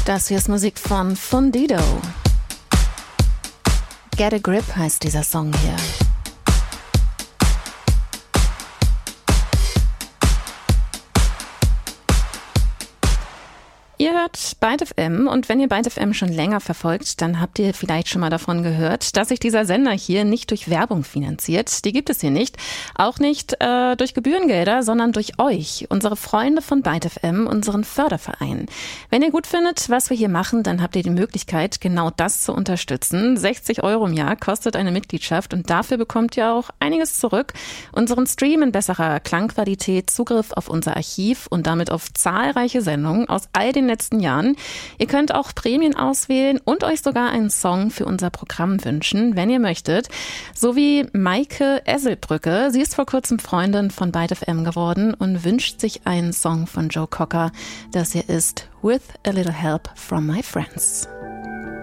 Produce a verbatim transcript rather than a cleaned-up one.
Das hier ist Musik von Fundido. Get a Grip heißt dieser Song hier. Ihr hört Byte F M und wenn ihr Byte F M schon länger verfolgt, dann habt ihr vielleicht schon mal davon gehört, dass sich dieser Sender hier nicht durch Werbung finanziert. Die gibt es hier nicht. Auch nicht äh, durch Gebührengelder, sondern durch euch, unsere Freunde von Byte F M, unseren Förderverein. Wenn ihr gut findet, was wir hier machen, dann habt ihr die Möglichkeit, genau das zu unterstützen. sechzig Euro im Jahr kostet eine Mitgliedschaft und dafür bekommt ihr auch einiges zurück. Unseren Stream in besserer Klangqualität, Zugriff auf unser Archiv und damit auf zahlreiche Sendungen aus all den letzten Jahren. Ihr könnt auch Prämien auswählen und euch sogar einen Song für unser Programm wünschen, wenn ihr möchtet. So wie Maike Esselbrücke. Sie ist vor kurzem Freundin von Byte F M geworden und wünscht sich einen Song von Joe Cocker. Das hier ist With a Little Help from My Friends.